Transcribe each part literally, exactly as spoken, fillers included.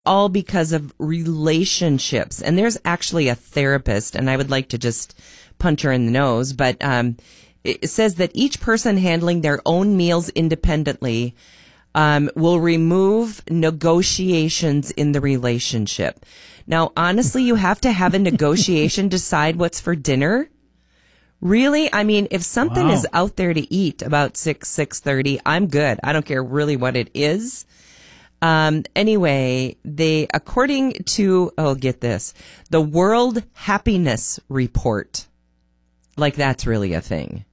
all because of relationships. And there's actually a therapist, and I would like to just punch her in the nose, but um, it says that each person handling their own meals independently um, will remove negotiations in the relationship. Now, honestly, you have to have a negotiation, decide what's for dinner. Really? I mean, if something Wow. is out there to eat about six, six thirty, I'm good. I don't care really what it is. Um, anyway, they, according to, oh, get this, the World Happiness Report, like that's really a thing.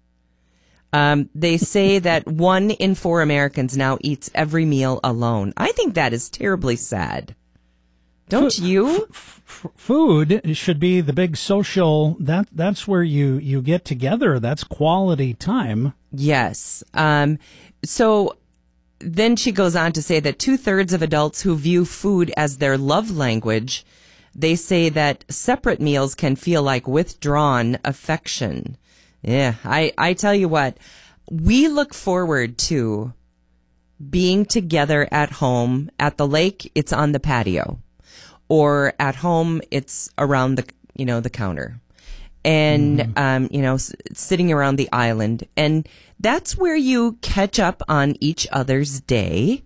Um, they say that one in four Americans now eats every meal alone. I think that is terribly sad. Don't F- you? F- f- food should be the big social, that that's where you, you get together. That's quality time. Yes. Um, so then she goes on to say that two thirds of adults who view food as their love language, they say that separate meals can feel like withdrawn affection. Yeah, I, I tell you what, we look forward to being together at home. At the lake, it's on the patio. Or at home, it's around the, you know, the counter. And, mm-hmm. um, you know, s- sitting around the island. And that's where you catch up on each other's day.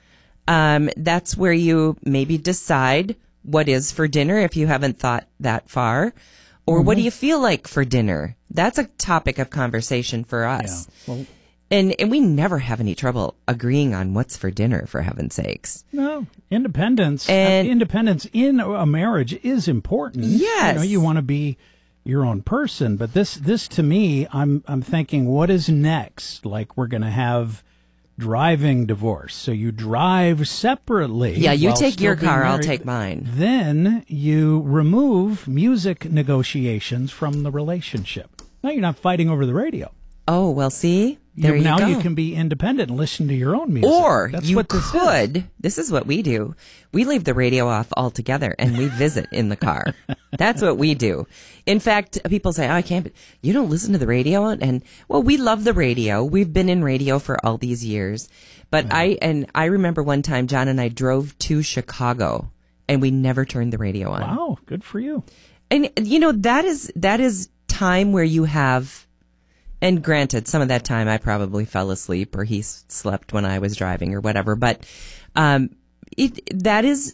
Um, that's where you maybe decide what is for dinner if you haven't thought that far. Or mm-hmm. what do you feel like for dinner? That's a topic of conversation for us. Yeah. Well, And and we never have any trouble agreeing on what's for dinner, for heaven's sakes. no, independence. And- uh, independence in a marriage is important. Yes. You know, you want to be your own person, but this this to me, I'm I'm thinking, what is next? Like, we're going to have driving divorce. So you drive separately. Yeah, you while take still your being car, I'll married. take mine. Then you remove music negotiations from the relationship. Now you're not fighting over the radio. Oh, well, see? There you now go. you can be independent and listen to your own music. Or That's you what this is. could, this is what we do. We leave the radio off altogether and we visit in the car. That's what we do. In fact, people say, oh, I can't, you don't listen to the radio? And, well, we love the radio. We've been in radio for all these years. But yeah. I, and I remember one time John and I drove to Chicago and we never turned the radio on. Wow, good for you. And, you know, that is, that is time where you have, and granted, some of that time I probably fell asleep or he s- slept when I was driving or whatever. But um, it that is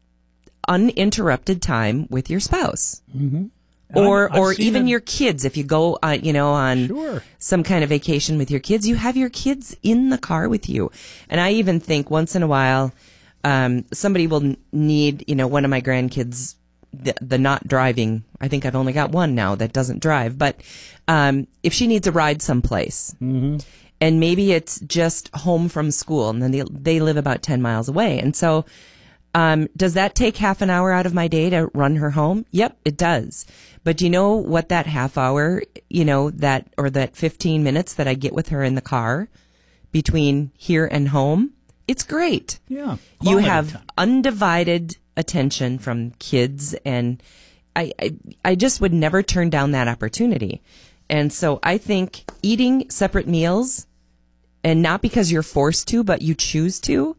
uninterrupted time with your spouse, Mm-hmm. or I've, I've or seen even it- your kids. If you go, uh, you know, on Sure. some kind of vacation with your kids, you have your kids in the car with you. And I even think once in a while, um, somebody will n- need, you know, one of my grandkids. The, the not driving, I think I've only got one now that doesn't drive, but um, if she needs a ride someplace, Mm-hmm. and maybe it's just home from school, and then they, they live about ten miles away. And so um, does that take half an hour out of my day to run her home? Yep, it does. But do you know what that half hour, you know, that or that fifteen minutes that I get with her in the car between here and home? It's great. Yeah. You quality have time. undivided attention from kids, and I, I I just would never turn down that opportunity. And so I think eating separate meals, and not because you're forced to, but you choose to,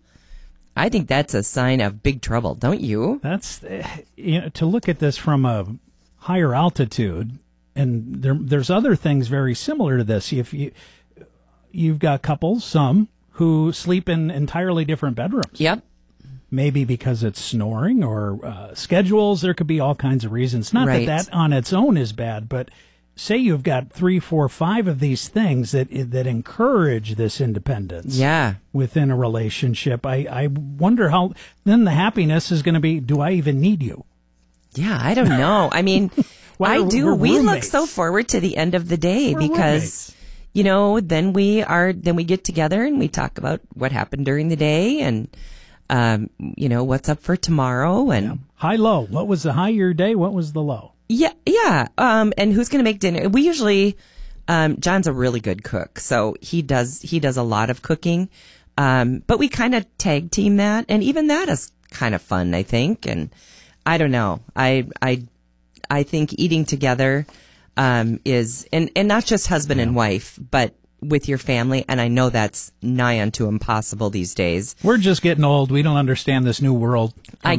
I think that's a sign of big trouble, don't you? That's, eh, you know, to look at this from a higher altitude, and there, there's other things very similar to this. If you, you've got couples, some, who sleep in entirely different bedrooms. Yep. Maybe because it's snoring or uh, schedules. There could be all kinds of reasons. Not Right. that that on its own is bad, but say you've got three, four, five of these things that that encourage this independence. Yeah. Within a relationship, I, I wonder how then the happiness is going to be. Do I even need you? Yeah, I don't know. I mean, Why I are- do. we're We look roommates. so forward to the end of the day We're because, roommates. you know, then we are, then we get together and we talk about what happened during the day and, um, you know, what's up for tomorrow and High low. What was the high of your day? What was the low? yeah, yeah. Um, and who's going to make dinner? We usually, um, John's a really good cook, so he does, he does a lot of cooking. Um, but we kind of tag team that, and even that is kind of fun, I think. And I don't know. I, I, I think eating together, um, is, and, and not just husband and wife, but with your family, and I know that's nigh unto impossible these days. We're just getting old. We don't understand this new world. I